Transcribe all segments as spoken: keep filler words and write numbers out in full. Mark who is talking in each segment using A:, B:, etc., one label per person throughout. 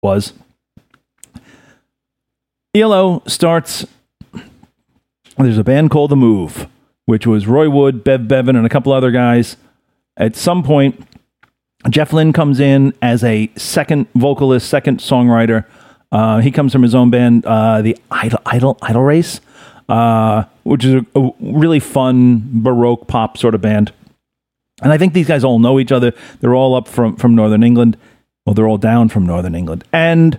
A: was. E L O starts, there's a band called The Move, which was Roy Wood, Bev Bevan, and a couple other guys. At some point, Jeff Lynne comes in as a second vocalist, second songwriter. Uh, he comes from his own band, uh, the Idle Idle Idle Race, uh, which is a, a really fun Baroque pop sort of band. And I think these guys all know each other. They're all up from, from Northern England. Well, they're all down from Northern England. And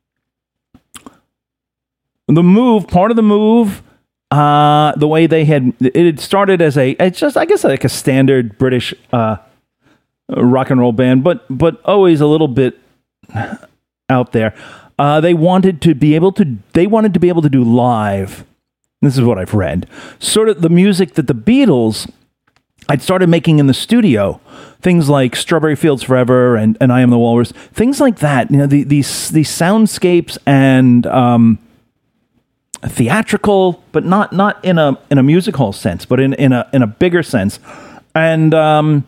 A: the move, part of the move, uh, the way they had, it had started as a, it's just, I guess, like a standard British uh, rock and roll band, but but always a little bit out there. Uh, they wanted to be able to, they wanted to be able to do live. This is what I've read. Sort of the music that the Beatles I'd started making in the studio, things like Strawberry Fields Forever and, and I Am the Walrus, things like that. You know, the, these these soundscapes and um, theatrical, but not not in a in a music hall sense, but in, in a in a bigger sense. And um,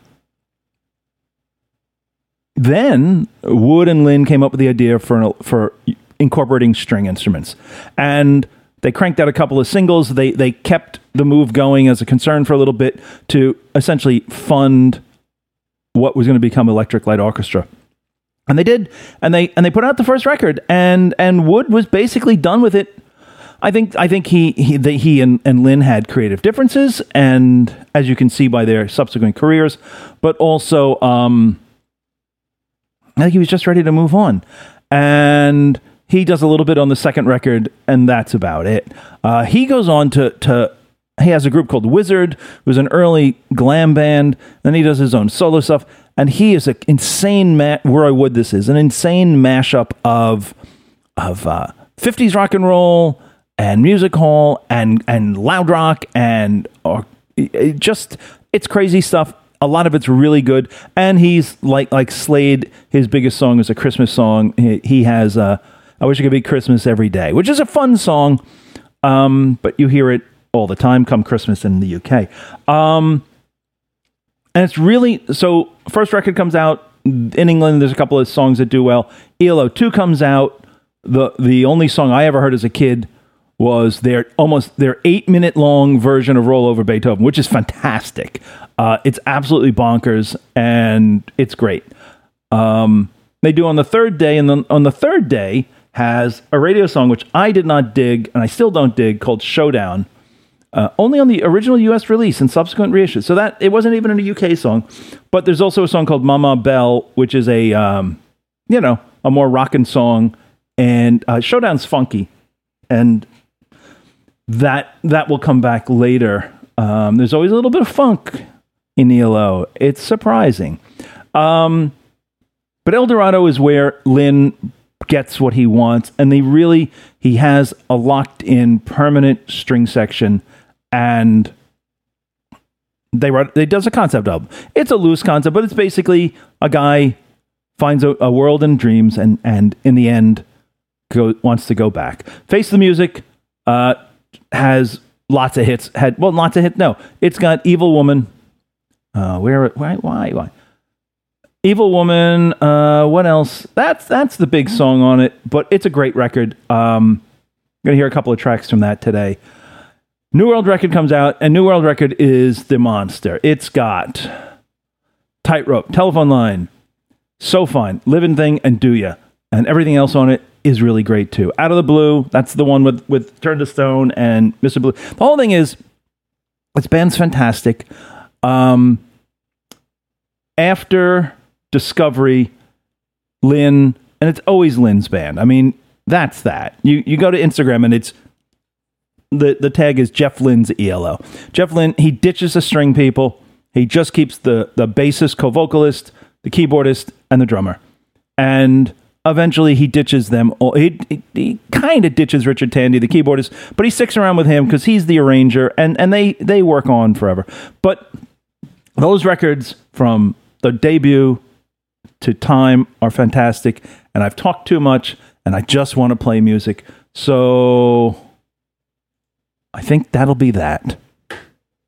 A: then Wood and Lynne came up with the idea for for incorporating string instruments, and they cranked out a couple of singles. They they kept the move going as a concern for a little bit to essentially fund what was going to become Electric Light Orchestra. And they did, and they and they put out the first record, and and Wood was basically done with it. I think I think he he the, he and, and Lynne had creative differences, and as you can see by their subsequent careers, but also um, I think he was just ready to move on. And he does a little bit on the second record, and that's about it. Uh, he goes on to, to, he has a group called Wizard, who's an early glam band. Then he does his own solo stuff, and he is an insane, ma- Roy Wood this is, an insane mashup of of uh, fifties rock and roll, and music hall, and, and loud rock, and or, it just, it's crazy stuff. A lot of it's really good, and he's like, like Slade, his biggest song is a Christmas song. He, he has a, I Wish It Could Be Christmas Every Day, which is a fun song, um, but you hear it all the time come Christmas in the U K. Um, and it's really, so first record comes out in England, there's a couple of songs that do well. E L O two comes out. The the only song I ever heard as a kid was their almost their eight minute long version of Roll Over Beethoven, which is fantastic. Uh, it's absolutely bonkers, and it's great. Um, they do on the third day, and then on the third day has a radio song, which I did not dig, and I still don't dig, called Showdown, uh, only on the original U S release and subsequent reissues. So that, it wasn't even a U K song, but there's also a song called Mama Belle, which is a, um, you know, a more rockin' song, and uh, Showdown's funky, and that that will come back later. Um, there's always a little bit of funk in E L O. It's surprising. Um, but El Dorado is where Lynne gets what he wants, and they really, he has a locked-in permanent string section, and they wrote, they does a concept album. It's a loose concept, but it's basically a guy finds a, a world in dreams, and and in the end go, wants to go back. Face the Music uh, has lots of hits. Had well, lots of hits. No, it's got Evil Woman. Uh, where? Why? Why? Why? Evil Woman. Uh, what else? That's that's the big song on it. But it's a great record. Um, I'm gonna hear a couple of tracks from that today. New World Record comes out, and New World Record is the monster. It's got Tightrope, Telephone Line, So Fine, Living Thing, and Do Ya, and everything else on it is really great too. Out of the Blue, that's the one with with Turn to Stone and Mister Blue. The whole thing is, this band's fantastic. Um, after Discovery, Lynne, and it's always Lynne's band. I mean, that's that. You you go to Instagram and it's the the tag is Jeff Lynne's E L O. Jeff Lynne, he ditches the string people. He just keeps the the bassist, co-vocalist, the keyboardist, and the drummer. And eventually he ditches them all. He, he, he kind of ditches Richard Tandy, the keyboardist, but he sticks around with him because he's the arranger, and, and they, they work on forever. But those records from the debut to Time are fantastic, and I've talked too much, and I just want to play music. So I think that'll be that.